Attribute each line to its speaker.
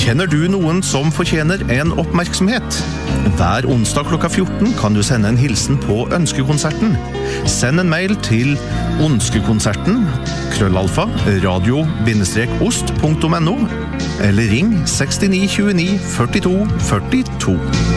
Speaker 1: Kjenner du noen som fortjener en oppmerksomhet? Hver onsdag klokka 14 kan du sende en hilsen på Ønskekonserten. Send en mail til onskekonserten@radio-ost.no eller ring 69 29 42 42.